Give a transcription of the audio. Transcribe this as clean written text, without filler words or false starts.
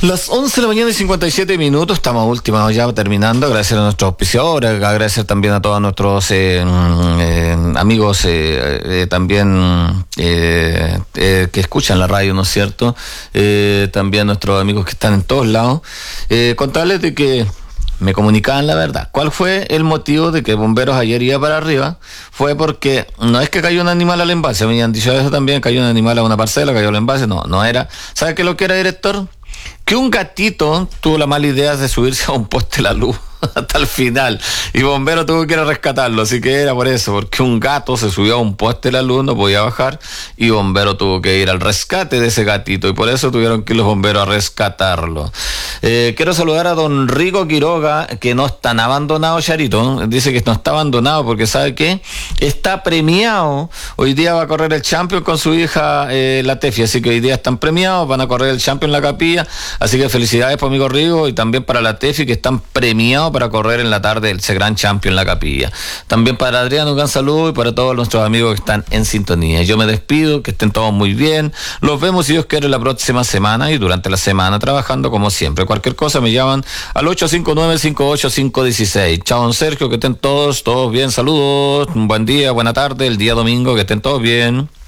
Las 11 de la mañana y 57 minutos, estamos últimos ya terminando. Agradecer a nuestros auspiciadores, agradecer también a todos nuestros amigos también que escuchan la radio, ¿no es cierto? También nuestros amigos que están en todos lados. Contarles de que me comunicaban la verdad. ¿Cuál fue el motivo de que Bomberos ayer iba para arriba? Fue porque no es que cayó un animal al envase, me habían dicho eso también, cayó un animal a una parcela, cayó al envase, no era. ¿Sabe qué es lo que era, director? Que un gatito tuvo la mala idea de subirse a un poste de la luz hasta el final y Bombero tuvo que ir a rescatarlo, así que era por eso, porque un gato se subió a un poste de la luz, no podía bajar y Bombero tuvo que ir al rescate de ese gatito y por eso tuvieron que ir los bomberos a rescatarlo. Quiero saludar a don Rico Quiroga, que no está abandonado, Charito, dice que no está abandonado porque ¿sabe qué? Está premiado, hoy día va a correr el Champion con su hija la Tefi, así que hoy día están premiados, van a correr el Champion en la Capilla, así que felicidades para amigo Rico y también para la Tefi que están premiados para correr en la tarde el Gran Champion en la Capilla. También para Adrián un gran saludo y para todos nuestros amigos que están en sintonía. Yo me despido, que estén todos muy bien. Los vemos si Dios quiere la próxima semana y durante la semana trabajando como siempre. Cualquier cosa me llaman al 859-585-16. Chao, don Sergio, que estén todos bien. Saludos, un buen día, buena tarde, el día domingo, que estén todos bien.